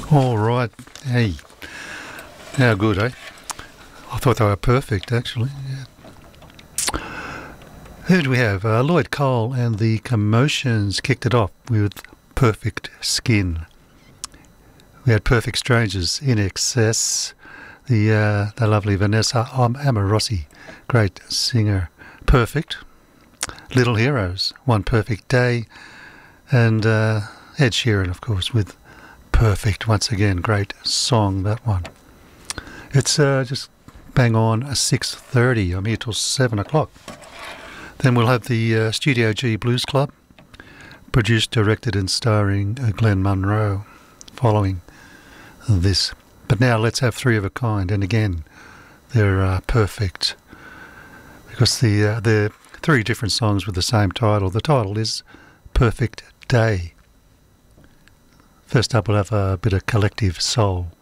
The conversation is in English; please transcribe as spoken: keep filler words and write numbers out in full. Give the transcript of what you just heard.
All right. Hey, how good, eh? I thought they were perfect, actually. Yeah. Who do we have? Uh, Lloyd Cole and the Commotions kicked it off with Perfect Skin. We had Perfect Strangers, In Excess, the uh, the lovely Vanessa Am- Amorosi, great singer, Perfect, Little Heroes, One Perfect Day, and uh, Ed Sheeran, of course, with Perfect, once again, great song, that one. It's uh, just bang on six thirty. I'm here till seven o'clock. Then we'll have the uh, Studio G Blues Club, produced, directed and starring uh, Glenn Munro, following this. But now let's have Three of a Kind, and again, they're uh, perfect, because the uh, they're three different songs with the same title. The title is Perfect Day. First up, we'll have a bit of Collective Soul.